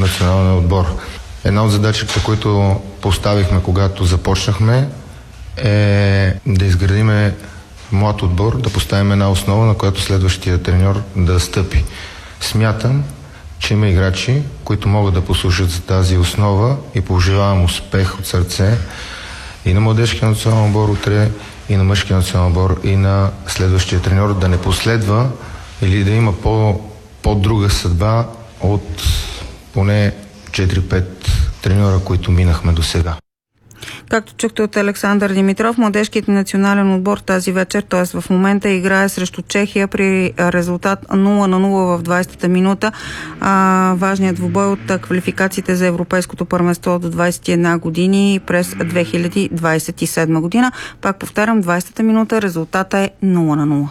националния отбор. Една от задачите, които поставихме, когато започнахме, е да изградиме млад отбор, да поставим една основа, на която следващия треньор да стъпи. Смятам, че има играчи, които могат да послужат за тази основа и пожелавам успех от сърце и на младежкия национален отбор утре, и на мъжкия национален отбор, и на следващия треньор да не последва или да има по-друга съдба от поне 4-5 треньора, които минахме до сега. Както чухте от Александър Димитров, младежкият национален отбор тази вечер, т.е. в момента играе срещу Чехия при резултат 0-0 в 20-та минута. Важният двубой от квалификациите за Европейското първенство до 21 години през 2027 година. Пак повтарям, 20-та минута, резултата е 0-0.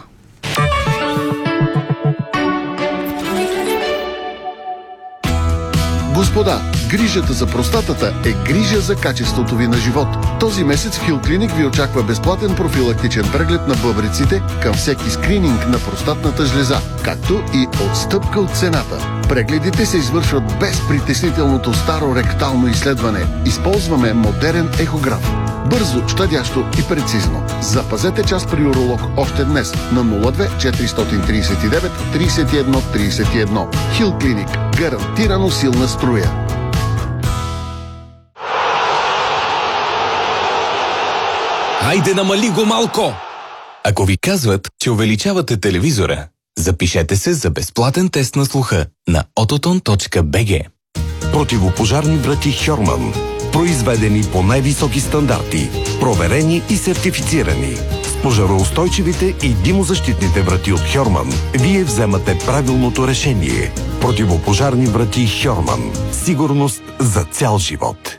Господа, грижата за простатата е грижа за качеството ви на живот. Този месец в Хил Клиник ви очаква безплатен профилактичен преглед на бъбреците към всеки скрининг на простатната жлеза, както и отстъпка от цената. Прегледите се извършват без притеснителното старо ректално изследване. Използваме модерен ехограф. Бързо, щадящо и прецизно. Запазете час при уролог още днес на 02 439 31 31. Хил Клиник. Гарантирано силна струя. Хайде, намали го малко! Ако ви казват, че увеличавате телевизора, запишете се за безплатен тест на слуха на ototon.bg. Противопожарни врати Хьорман. Произведени по най-високи стандарти. Проверени и сертифицирани. С пожароустойчивите и димозащитните врати от Хьорман вие вземате правилното решение. Противопожарни врати Хьорман. Сигурност за цял живот.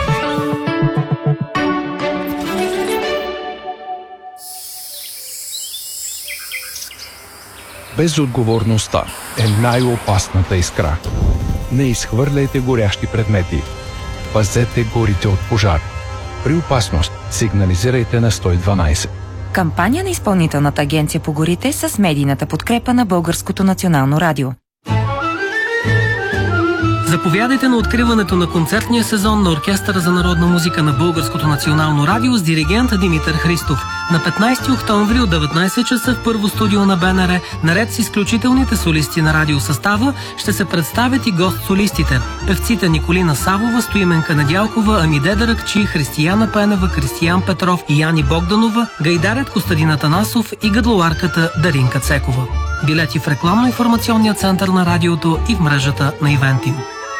Безотговорността е най-опасната искра. Не изхвърляйте горящи предмети. Пазете горите от пожар. При опасност сигнализирайте на 112. Кампания на Изпълнителната агенция по горите с медийната подкрепа на Българското национално радио. Заповядайте на откриването на концертния сезон на Оркестъра за народна музика на Българското национално радио с диригент Димитър Христов. На 15 октомври от 19 часа в първо студио на БНР, наред с изключителните солисти на радиосъстава, ще се представят и гост-солистите. Певците Николина Савова, Стоименка Недялкова, Амиде Даракчи, Християна Пенева, Кристиян Петров и Яни Богданова, гайдарят Костадин Атанасов и гъдлоарката Даринка Цекова. Билети в рекламно-информационния център на радиото и в мрежата на Ивентим.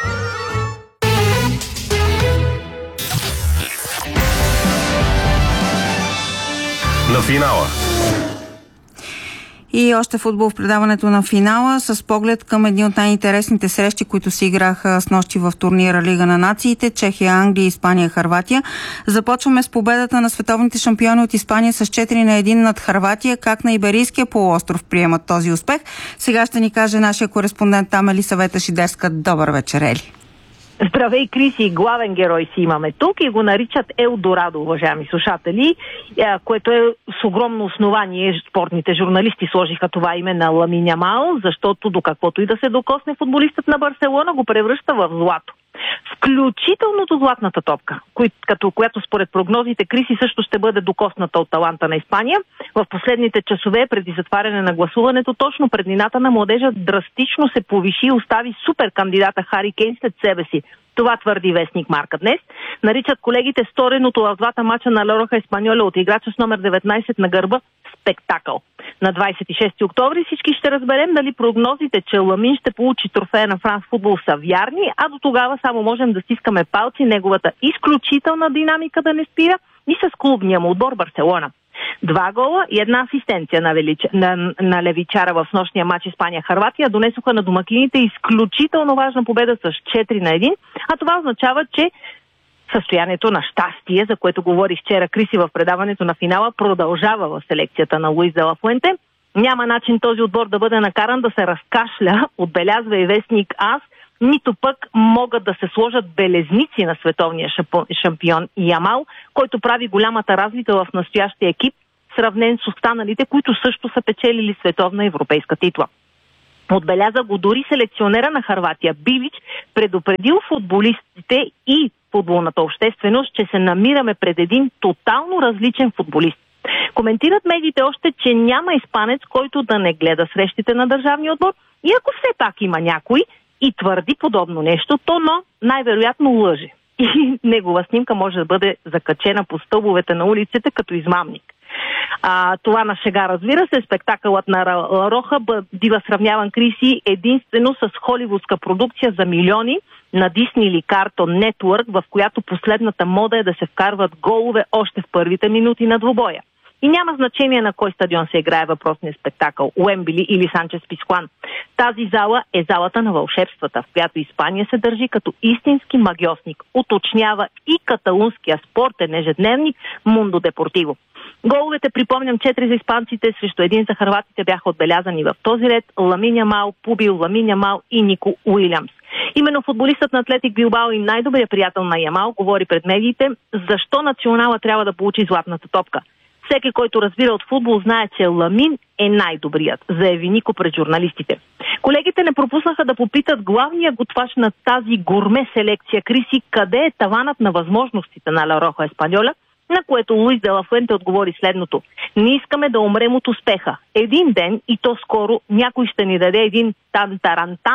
На финала. И още футбол в предаването на финала с поглед към едни от най-интересните срещи, които се играха снощи в турнира Лига на нациите. Чехия, Англия, Испания, Хърватия. Започваме с победата на световните шампиони от Испания с 4-1 над Хърватия. Как на Иберийския полуостров приемат този успех? Сега ще ни каже нашия кореспондент там Елисавета Шидерска. Добър вечер, Ели. Здравей, Криси, главен герой си имаме тук и го наричат Елдорадо, уважаеми слушатели, което е с огромно основание. Спортните журналисти сложиха това име на Ламин Ямал, защото до каквото и да се докосне футболистът на Барселона го превръща в злато. Включително до златната топка, която според прогнозите Криси също ще бъде докосната от таланта на Испания. В последните часове преди затваряне на гласуването, точно преднината на младежа драстично се повиши и остави супер кандидата Хари Кейн след себе си. Това твърди вестник Марка днес. Наричат колегите стореното в двата мача на Лороха Еспаньоля от играча с номер 19 на гърба спектакъл. На 26 октомври всички ще разберем дали прогнозите, че Ламин ще получи трофея на Франс футбол са вярни, а до тогава само можем да стискаме палци неговата изключителна динамика да не спира и с клубния му отбор Барселона. 2 гола и 1 асистенция на Левичара в снощния матч Испания-Хърватия донесоха на домакините изключително важна победа с 4-1, а това означава, че състоянието на щастие, за което говори вчера Криси в предаването на финала, продължава в селекцията на Луис де ла Фуенте. Няма начин този отбор да бъде накаран да се разкашля, отбелязва и вестник АС, нито пък могат да се сложат белезници на световния шампион Ямал, който прави голямата разлика в настоящия екип, сравнен с останалите, които също са печелили световна европейска титла. Отбеляза го дори селекционера на Хърватия Билич, предупредил футболистите и футболната общественост, че се намираме пред един тотално различен футболист. Коментират медиите още, че няма испанец, който да не гледа срещите на държавния отбор, и ако все пак има някой и твърди подобно нещо, то най-вероятно лъже. И негова снимка може да бъде закачена по стълбовете на улиците като измамник. Това на шега, разбира се, спектакълът на Ла Роха бива сравняван, Криси, единствено с холивудска продукция за милиони на Disney или Cartoon Network, в която последната мода е да се вкарват голове още в първите минути на двубоя. И няма значение на кой стадион се играе въпросния спектакъл – Уембли или Санчес Пизкуан. Тази зала е залата на вълшебствата, в която Испания се държи като истински магьосник, уточнява и каталунския спортен ежедневник Mundo Deportivo. Головете, припомням, 4 за испанците срещу 1 за хърватите бяха отбелязани в този ред: Ламин Ямал, Пубил, Ламин Ямал и Нико Уилямс. Именно футболистът на Атлетик Билбао и най-добрият приятел на Ямал говори пред медиите защо национала трябва да получи златната топка. Всеки, който разбира от футбол, знае, че Ламин е най-добрият, заяви Нико пред журналистите. Колегите не пропуснаха да попитат главния готвач на тази гурме селекция, Криси, къде е таванът на възможностите на Ла Роха Еспаньола, на което Луис де ла Фуенте отговори следното: не искаме да умрем от успеха. Един ден, и то скоро, някой ще ни даде един тантарантан